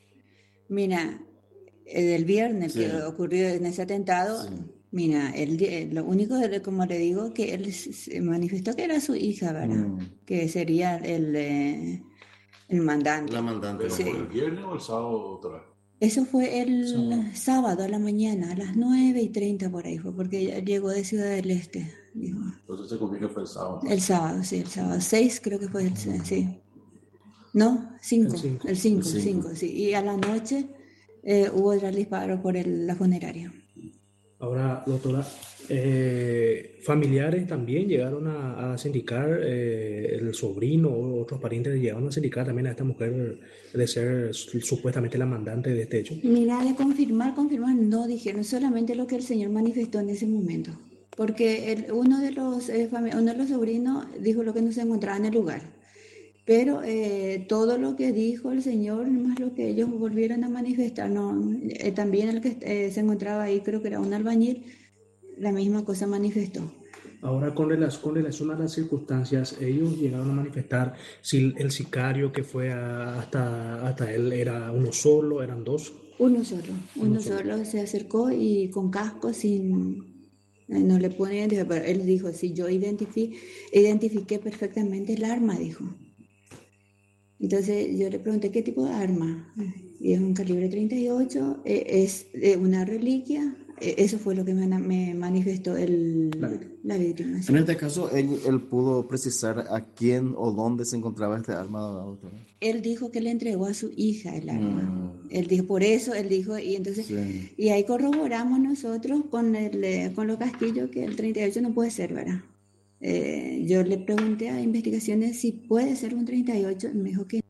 Mira, eh, del viernes Sí. que ocurrió en ese atentado, Sí. mira, él, di- eh, lo único, de- como le digo, que él s- se manifestó que era su hija, ¿verdad? Mm. Que sería el, eh, el mandante. La mandante. ¿Pero Sí. fue el viernes o el sábado, doctora? Eso fue el Sábado. sábado a la mañana, a las nueve y treinta por ahí fue, porque ella llegó de Ciudad del Este, dijo. Entonces se confirma que fue el sábado. El sábado, sí, el sábado. Seis creo que fue el, sí. No, cinco, El cinco. el cinco, El el cinco. cinco, sí. Y a la noche eh, hubo el disparo por el- la funeraria. Ahora, doctora, eh, familiares también llegaron a, a sindicar, eh, el sobrino o otros parientes llegaron a sindicar también a esta mujer de ser su- supuestamente la mandante de este hecho. Mira, de confirmar, confirmar, no dijeron solamente lo que el señor manifestó en ese momento. Porque el- uno, de los, eh, fami- uno de los sobrinos dijo lo que no se encontraba en el lugar. Pero eh, todo lo que dijo el señor, más lo que ellos volvieron a manifestar, no, eh, también el que eh, se encontraba ahí, creo que era un albañil, la misma cosa manifestó. Ahora, con relación, con relación a las circunstancias, ellos llegaron a manifestar si el sicario que fue a- hasta, hasta él era uno solo, eran dos. Uno solo, uno, Uno solo. solo. se acercó y con casco, sin, eh, no le pone identificar, pero él dijo, si yo identifiqué, identifiqué perfectamente el arma, dijo. Entonces yo le pregunté, ¿qué tipo de arma? Y es un calibre treinta y ocho, eh, es eh, una reliquia, eh, eso fue lo que me, me manifestó el, La víctima. la víctima. sí. En este caso, él, él pudo precisar a quién o dónde se encontraba este arma, doctora. Él dijo que le entregó a su hija el arma. Mm. Él dijo, por eso, él dijo, y entonces, Sí. y ahí corroboramos nosotros con, el, eh, con los casquillos que el treinta y ocho no puede ser, ¿verdad? Eh, yo le pregunté a investigaciones si puede ser un treinta y ocho, me dijo que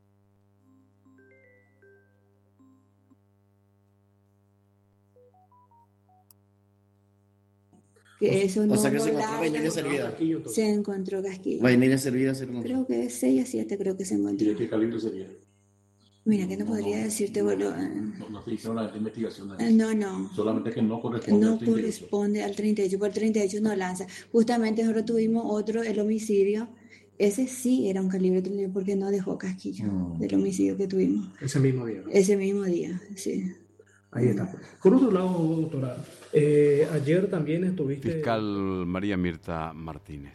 que eso no O sea que lo se encontró larga. vainilla servida. Casquillo, entonces. Se encontró casquillo. Vainilla servida se encontró. Creo que seis a siete creo que se ¿Y encontró. de qué calibre sería? Mira, que no No, podría no, decirte, no, bueno, No, no te hicieron la investigación. eh, no, no. Solamente que no corresponde No al treinta y ocho. corresponde al treinta y ocho, porque el treinta y ocho no lanza. Justamente nosotros tuvimos otro, el homicidio. Ese sí era un calibre treinta y ocho porque no dejó casquillo Mm. del homicidio que tuvimos. Ese mismo día. Ese mismo día, sí. Ahí está. Por otro lado, doctora, eh, ayer también estuviste... Fiscal María Mirta Martínez.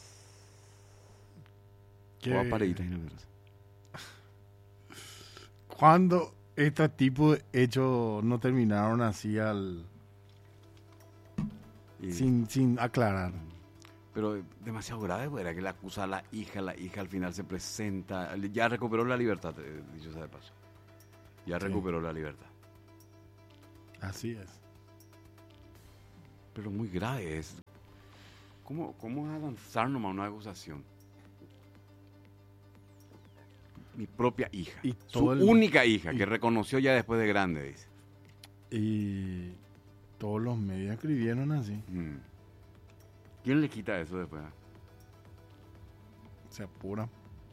Que- O a Pareira, no me acuerdo. Cuando este tipo de hechos no terminaron así al, Y, sin, sin aclarar. Pero demasiado grave, pues, era que le acusa a la hija, la hija al final se presenta, ya recuperó la libertad, eh, dicho sea de paso. Ya Sí. recuperó la libertad. Así es. Pero muy grave es. ¿Cómo, cómo avanzar nomás una acusación? Mi propia hija. Y Su todo el- única hija, y- que reconoció ya después de grande, dice. Y todos los medios escribieron así. Mm. ¿Quién le quita eso después? Se apura.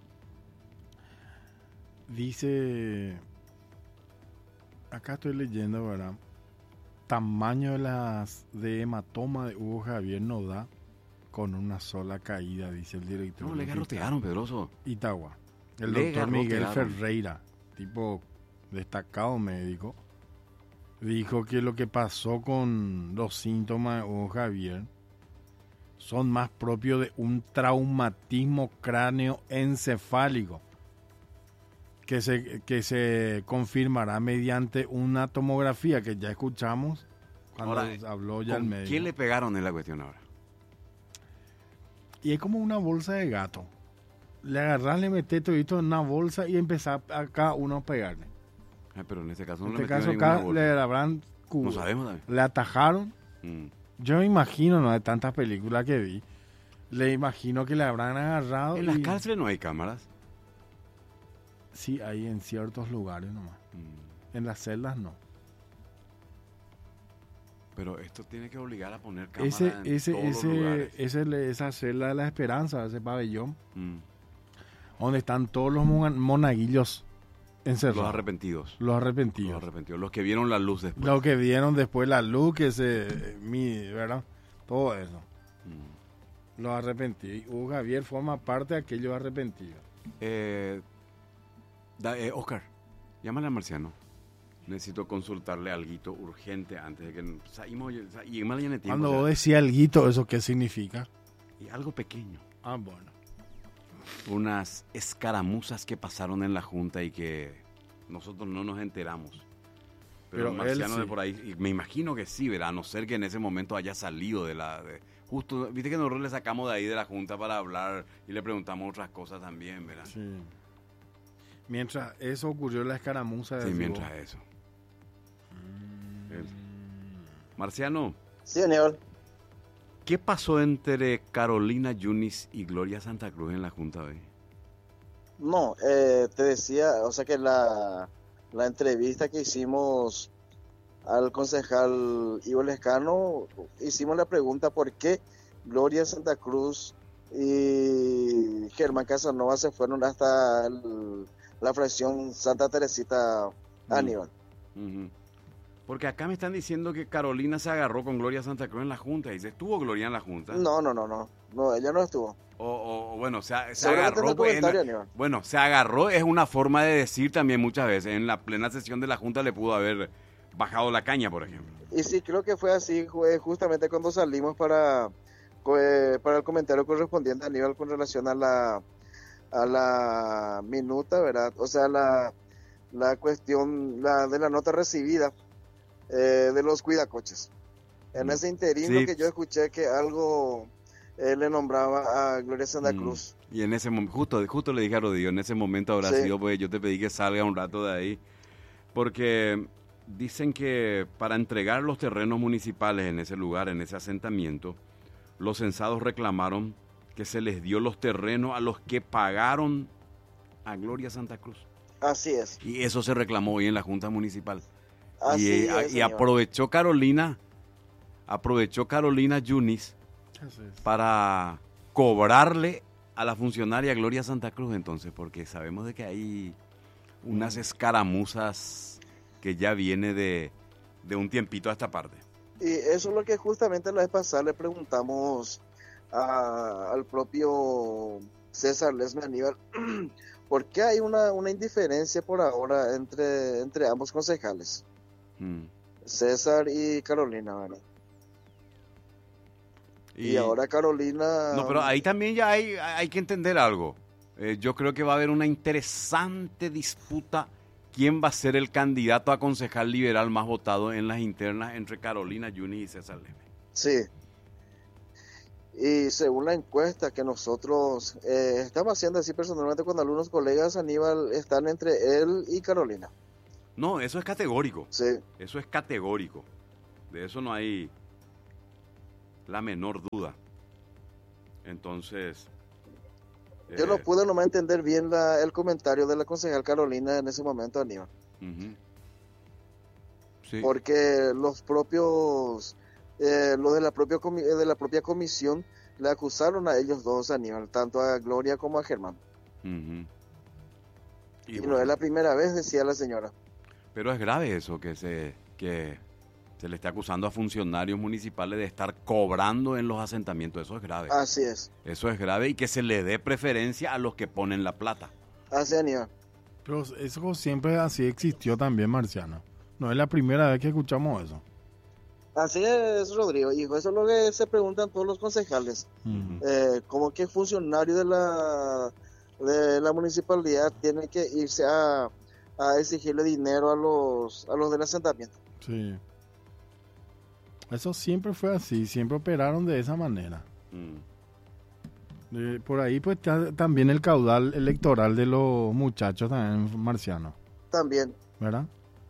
Dice, acá estoy leyendo, ¿verdad? Tamaño de las de hematoma de Hugo Javier no da con una sola caída, dice el director. No, le del garrotearon, Pedroso. Itagua. El Le doctor Miguel garrotearon. Ferreira, tipo destacado médico, dijo que lo que pasó con los síntomas de Hugo Javier son más propios de un traumatismo cráneoencefálico que se, que se confirmará mediante una tomografía que ya escuchamos cuando Ahora, habló ya el ¿con médico. quién le pegaron en la cuestión ahora? Y es como una bolsa de gato. Le agarrás, le metés todo en una bolsa y empezás a cada uno a pegarle. Ay, pero en este caso En no este le metieron caso ninguna acá bolsa. le habrán cu- No sabemos también. le atajaron. Mm. Yo me imagino, no de tantas películas que vi, le imagino que le habrán agarrado. En las y- cárceles no hay cámaras. Sí, hay en ciertos lugares nomás. Mm. En las celdas no. Pero esto tiene que obligar a poner cámaras Ese, en ese, todos los ese, lugares. ese, le- esa celda de la esperanza, ese pabellón, Mm. donde están todos los mona- monaguillos encerrados. Los arrepentidos. Los arrepentidos. Los arrepentidos. Los que vieron la luz después. Lo que vieron después la luz, que se, mi, ¿verdad? Todo eso. Mm. Los arrepentidos. Y Hugo Javier forma parte de aquellos arrepentidos. Eh, da- eh, Oscar, llámale al marciano. Necesito consultarle algo urgente antes de que salimos. Y mal tiempo. Cuando o sea, vos decís alguito, ¿eso qué significa? y algo pequeño. Ah, bueno. Unas escaramuzas que pasaron en la junta y que nosotros no nos enteramos. Pero, Pero el marciano él de sí. por ahí, y me imagino que sí, ¿verdad? A no ser que en ese momento haya salido de la... de- justo, viste que nosotros le sacamos de ahí de la junta para hablar y le preguntamos otras cosas también, ¿verdad? Sí. Mientras eso ocurrió la escaramuza de Sí, Figo. mientras eso. El- Marciano, Sí, Aníbal. ¿qué pasó entre Carolina Yunis y Gloria Santa Cruz en la junta hoy? No, eh, te decía, o sea que la, la entrevista que hicimos al concejal Ivo Lescano, hicimos la pregunta por qué Gloria Santa Cruz y Germán Casanova se fueron hasta el- la fracción Santa Teresita Aníbal. Ujú. Porque acá me están diciendo que Carolina se agarró con Gloria Santa Cruz en la junta. Dice, ¿estuvo Gloria en la junta? No, no, no, no, no, ella no estuvo. O, o- o bueno, se, se Seguramente en agarró. el pues, en la- comentario, Aníbal. bueno, se agarró es una forma de decir también muchas veces. En la plena sesión de la junta le pudo haber bajado la caña, por ejemplo. Y sí, creo que fue así, fue justamente cuando salimos para, pues, para el comentario correspondiente a Aníbal con relación a la, a la minuta, ¿verdad? O sea, la, la cuestión la, de la nota recibida eh, de los cuidacoches. En Mm. ese interín Sí. lo que yo escuché que algo eh, le nombraba a Gloria Santa Mm. Cruz. Y en ese momento, justo, justo le dije a Rodrigo, en ese momento habrá Sí. sido, pues yo te pedí que salga un rato de ahí. Porque dicen que para entregar los terrenos municipales en ese lugar, en ese asentamiento, los censados reclamaron que se les dio los terrenos a los que pagaron a Gloria Santa Cruz. Así es. Y eso se reclamó hoy en la Junta Municipal. Así y, es, a- y señor. aprovechó Carolina, aprovechó Carolina Yunis Así es. para cobrarle a la funcionaria Gloria Santa Cruz entonces, porque sabemos de que hay unas escaramuzas que ya viene de, de un tiempito a esta parte. Y eso es lo que justamente la vez pasada le preguntamos a- al propio César Lesme Aníbal, ¿por qué hay una, una indiferencia por ahora entre, entre ambos concejales, Mm. César y Carolina, ¿verdad? Y, ahora Carolina... No, pero ahí también ya hay, hay que entender algo. Eh, yo creo que va a haber una interesante disputa quién va a ser el candidato a concejal liberal más votado en las internas entre Carolina Yunis y César Lesme. Sí. Y según la encuesta que nosotros eh, estamos haciendo así personalmente con algunos colegas, Aníbal, están entre él y Carolina. No, eso es categórico. Sí. Eso es categórico. De eso no hay la menor duda. Entonces... Yo eh, no pude nomás entender bien la, el comentario de la concejal Carolina en ese momento, Aníbal. Uh-huh. Sí. Porque los propios... Eh, los de la propia comi- de la propia comisión le acusaron a ellos dos, Aníbal, tanto a Gloria como a Germán. Uh-huh. Y, Y bueno, no es la primera vez, decía la señora. pero es grave eso, que se, que se le esté acusando a funcionarios municipales de estar cobrando en los asentamientos. Eso es grave. Así es. Eso es grave, y que se le dé preferencia a los que ponen la plata. Así, Aníbal. Pero eso siempre así existió también, Marciano. No es la primera vez que escuchamos eso. Así es, Rodrigo. Y eso es lo que se preguntan todos los concejales. Uh-huh. Eh, ¿Cómo que funcionario de la de la municipalidad tiene que irse a, a exigirle dinero a los a los del asentamiento? Sí. Eso siempre fue así, siempre operaron de esa manera. Mm. Eh, por ahí pues está también el caudal electoral de los muchachos también, Marciano, También. ¿verdad?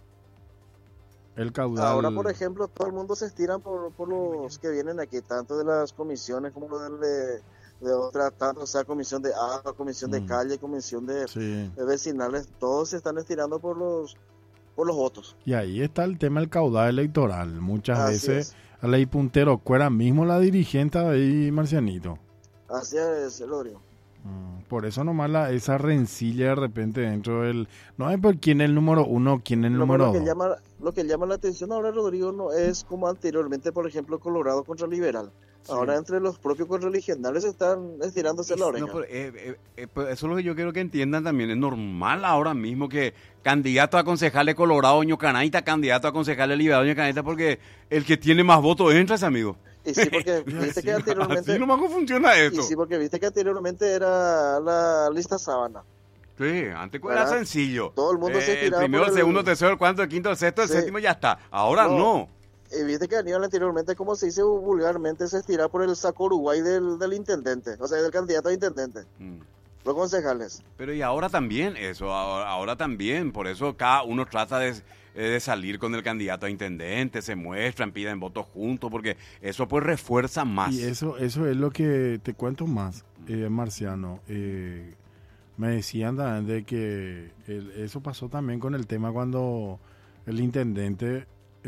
El caudal... Ahora, por ejemplo, todo el mundo se estiran por, por los que vienen aquí, tanto de las comisiones como de, de otras, tanto sea comisión de agua, comisión de Mm. calle, comisión de, Sí. de vecinales, todos se están estirando por los por los votos. Y ahí está el tema del caudal electoral. Muchas Así veces es. a la Puntero Cuera mismo la dirigente ahí, Marcianito. Así es, Rodrigo. Mm, Por eso nomás la, esa rencilla de repente dentro del... No es por quién es el número uno, quién es el Lo, número lo que dos. llama lo que llama la atención ahora, Rodrigo, no es como anteriormente, por ejemplo, Colorado contra Liberal. Sí. Ahora entre los propios correligionales están estirándose la oreja. No, pero, eh, eh, eh, pero eso es lo que yo quiero que entiendan también. Es normal ahora mismo que candidato a concejal de Colorado, Ñocanaita, candidato a concejal de Liberal, Ñocanaita, porque el que tiene más votos entra ese amigo. Y sí, porque viste que anteriormente... Así nomás cómo funciona esto. Y sí, porque viste que anteriormente era la lista sábana. Sí, antes era ¿Verdad? sencillo. Todo el mundo se Eh, el estiraba primero, por el el- segundo, el tercero, el cuarto, el quinto, el sexto, el Sí. séptimo, ya está. Ahora No. no. Y viste que Aníbal anteriormente, como se dice vulgarmente, se estiraba por el saco Uruguay del, del intendente, o sea, del candidato a intendente, Mm. los concejales. Pero y ahora también eso, ahora, ahora también, por eso cada uno trata de, eh, de salir con el candidato a intendente, se muestran, piden votos juntos, porque eso pues refuerza más. Y eso, eso es lo que te cuento más, eh, Marciano. Eh, me decían también de que el- eso pasó también con el tema cuando el intendente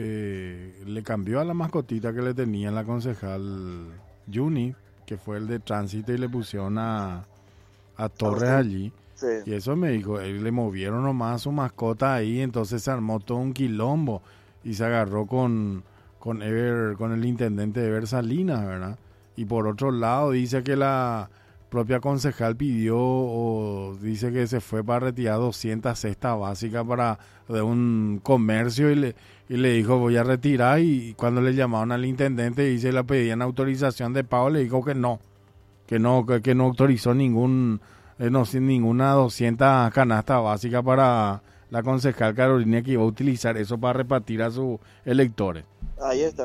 eh, le cambió a la mascotita que le tenía la concejal Juni, que fue el de tránsito, y le pusieron a, a Torres allí. Sí. Y eso me dijo, él le movieron nomás a su mascota ahí, entonces se armó todo un quilombo y se agarró con, con, Ever, con el intendente Ever Salinas, ¿verdad? Y por otro lado dice que la propia concejal pidió o dice que se fue para retirar doscientas cestas básicas para de un comercio y le, y le dijo voy a retirar, y cuando le llamaron al intendente y se le pedían autorización de pago, le dijo que no, que no, que, que no autorizó ningún... Eh, no, sin ninguna doscientas canastas básicas para la concejal Carolina, que iba a utilizar eso para repartir a sus electores. Ahí está.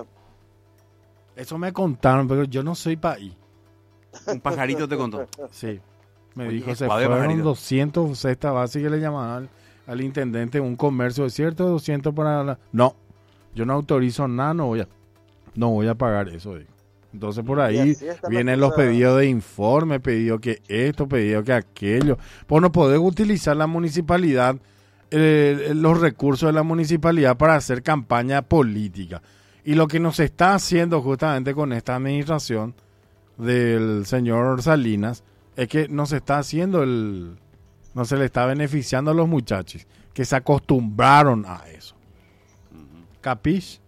Eso me contaron, pero yo no soy país. Un pajarito te contó. Sí, me Oye, dijo, se escuadra de fueron pajarito. doscientas cestas básicas, le llamaban al, al intendente, un comercio, ¿es cierto? doscientos para la... No, yo no autorizo nada, no voy a, no voy a pagar eso, digo. Entonces por Y ahí así está la vienen los cosa. pedidos de informe, pedido que esto, pedido que aquello. Pues no podés utilizar la municipalidad, eh, los recursos de la municipalidad para hacer campaña política. Y lo que nos está haciendo justamente con esta administración del señor Salinas es que nos está haciendo el... no se le está beneficiando a los muchachos que se acostumbraron a eso. ¿Capis?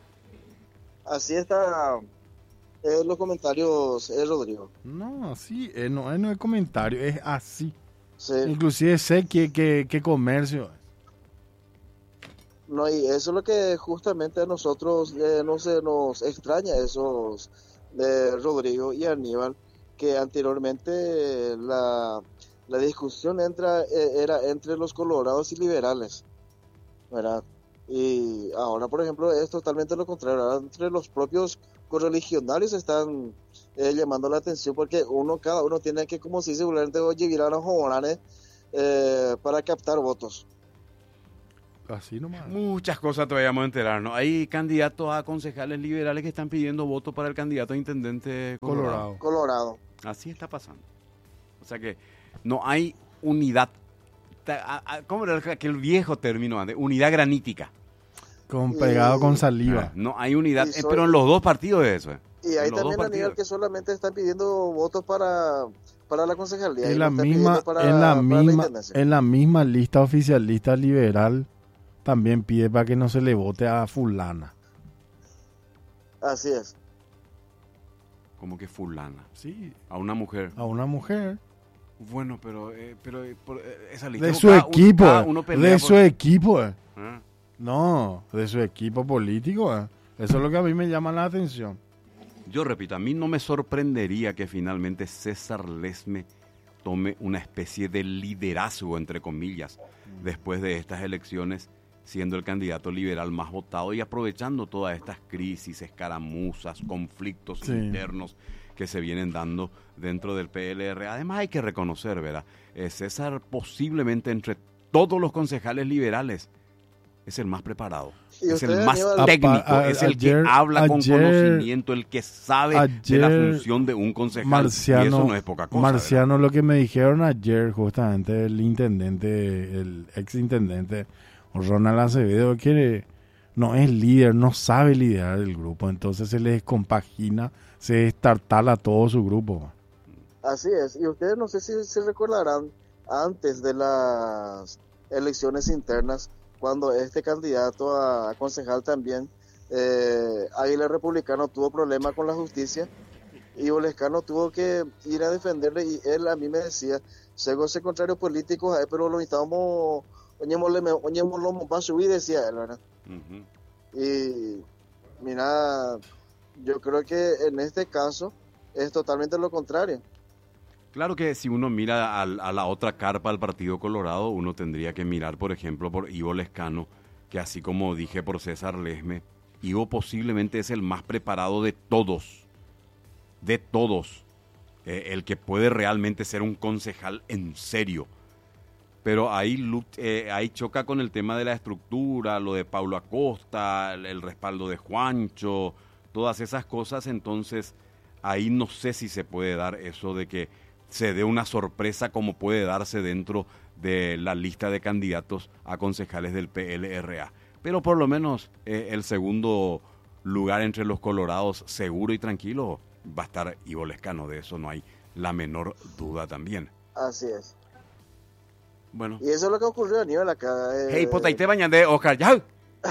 Así está eh, los comentarios, eh, Rodrigo. No, así, eh, no, eh, no es comentario, es así. Sí. Inclusive sé que, que, que comercio es. No, y eso es lo que justamente a nosotros eh, no se nos extraña, esos de Rodrigo y Aníbal, que anteriormente eh, la, la discusión entra, eh, era entre los colorados y liberales, ¿verdad? Y ahora, por ejemplo, es totalmente lo contrario, ahora entre los propios correligionarios están eh, llamando la atención, porque uno, cada uno tiene que, como se dice vulgarmente, oye, virar los jóvenes eh, para captar votos. Así nomás. Muchas cosas todavía vamos a enterarnos. Hay candidatos a concejales liberales que están pidiendo votos para el candidato a intendente Colorado. Colorado. Colorado. Así está pasando. O sea que no hay unidad. ¿Cómo era aquel viejo término antes? Unidad granítica. Con pegado y, con saliva. Ah, no hay unidad, soy, eh, pero en los dos partidos es eso. Eh. Y hay también a nivel que solamente están pidiendo votos para, para la concejalía. En la, misma, para, en, la misma, la en la misma lista oficialista liberal también pide para que no se le vote a fulana. Así es. ¿Cómo que fulana? Sí. A una mujer. A una mujer. Bueno, pero, eh, pero eh, por, eh, esa lista. De su equipo. Uno, uno de por... su equipo. Eh. ¿Ah? No, de su equipo político. Eh. Eso es lo que a mí me llama la atención. Yo repito, a mí no me sorprendería que finalmente César Lesme tome una especie de liderazgo, entre comillas, mm. después de estas elecciones, siendo el candidato liberal más votado y aprovechando todas estas crisis, escaramuzas, conflictos sí. internos que se vienen dando dentro del P L R. Además hay que reconocer, ¿verdad? Eh, César posiblemente entre todos los concejales liberales es el más preparado, es el más técnico, a, a, es el ayer, que habla ayer, con conocimiento, el que sabe ayer, de la función de un concejal. Marciano, y eso no es poca cosa. Marciano, ¿verdad? Lo que me dijeron ayer justamente el intendente, el ex intendente Ronald Acevedo, que no es líder, no sabe liderar el grupo, entonces se le descompagina, se destartala todo su grupo. Así es, y ustedes no sé si se recordarán antes de las elecciones internas, cuando este candidato a, a concejal también, eh, Águila Republicano, tuvo problemas con la justicia, y Lescano tuvo que ir a defenderle, y él a mí me decía, según ese contrario político, pero lo necesitamos, oñémoslo para subir, decía él, ¿verdad? Uh-huh. Y mira, yo creo que en este caso es totalmente lo contrario. Claro que si uno mira a, a la otra carpa del Partido Colorado, uno tendría que mirar, por ejemplo, por Ivo Lescano, que así como dije por César Lesme, Ivo posiblemente es el más preparado de todos, de todos, eh, el que puede realmente ser un concejal en serio. Pero ahí, eh, ahí choca con el tema de la estructura, lo de Paulo Acosta, el, el respaldo de Juancho, todas esas cosas, entonces ahí no sé si se puede dar eso de que se dé una sorpresa como puede darse dentro de la lista de candidatos a concejales del P L R A. Pero por lo menos eh, el segundo lugar entre los colorados, seguro y tranquilo, va a estar Ivo Lescano, de eso no hay la menor duda también. Así es. Bueno. Y eso es lo que ocurrió a nivel acá. Eh, hey, puta, y te bañan de Oscar, ya.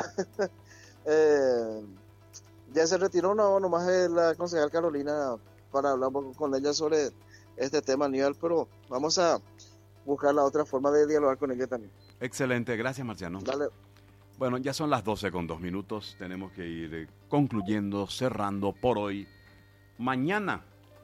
eh, ya se retiró no, nomás de la concejal Carolina para hablar un poco con ella sobre este tema a nivel, pero vamos a buscar la otra forma de dialogar con ella también. Excelente, gracias Marciano. Dale. Bueno, ya son las doce con dos minutos, tenemos que ir eh, concluyendo, cerrando por hoy. Mañana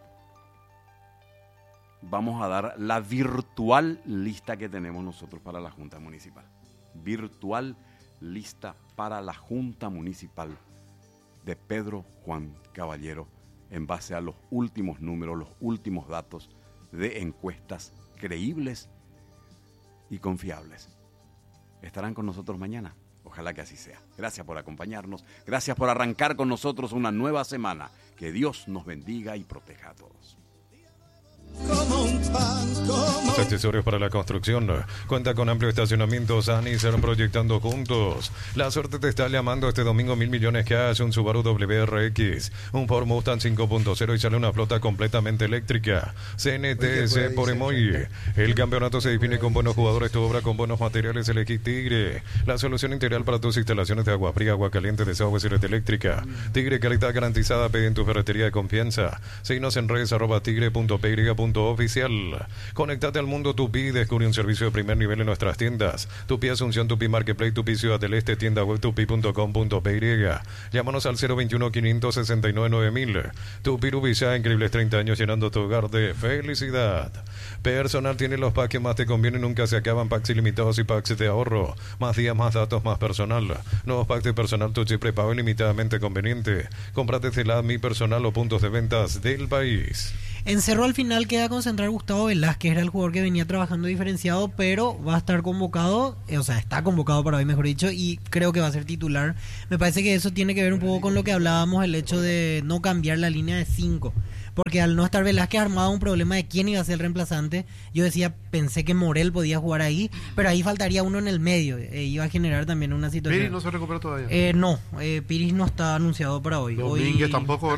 vamos a dar la virtual lista que tenemos nosotros para la Junta Municipal. Virtual lista para la Junta Municipal de Pedro Juan Caballero, en base a los últimos números, los últimos datos de encuestas creíbles y confiables. ¿Estarán con nosotros mañana? Ojalá que así sea. Gracias por acompañarnos, gracias por arrancar con nosotros una nueva semana. Que Dios nos bendiga y proteja a todos. Como un pan, como... Accesorios para la construcción. Cuenta con amplio estacionamiento. Sanisar, proyectando juntos. La suerte te está llamando este domingo. Mil millones cash, un Subaru W R X, un Ford Mustang cinco punto cero y sale una flota completamente eléctrica. C N T S por Emoy. El campeonato se define con buenos jugadores, tu obra con buenos materiales. Elegí Tigre, la solución integral para tus instalaciones de agua fría, agua caliente, desagües y red eléctrica. Tigre, calidad garantizada. Pide en tu ferretería de confianza. Síguenos en redes arroba tigre punto p y punto punto oficial. Conectate al mundo Tupi y descubre un servicio de primer nivel en nuestras tiendas. Tupi Asunción, Tupi Marketplace, Tupi Ciudad del Este, tienda web tupi punto com punto p y. Llámanos al cero veintiuno, quinientos sesenta y nueve, nueve mil. Tupi Rubisa, increíbles treinta años llenando tu hogar de felicidad. Personal tiene los packs que más te convienen, nunca se acaban. Packs ilimitados y packs de ahorro. Más días, más datos, más personal. Nuevos packs de personal, tu chip prepago ilimitadamente conveniente. Comprate desde la Mi Personal o puntos de ventas del país. En Cerro al final queda concentrar Gustavo Velázquez, era el jugador que venía trabajando diferenciado, pero va a estar convocado, o sea, está convocado para hoy, mejor dicho, y creo que va a ser titular. Me parece que eso tiene que ver un poco con lo que hablábamos, el hecho de no cambiar la línea de cinco. Porque al no estar Velázquez armaba un problema de quién iba a ser el reemplazante. Yo decía, pensé que Morel podía jugar ahí, pero ahí faltaría uno en el medio. Eh, iba a generar también una situación. ¿Piris no se recupera todavía? Eh, no, eh, Piris no está anunciado para hoy. Domínguez hoy... tampoco, ¿verdad?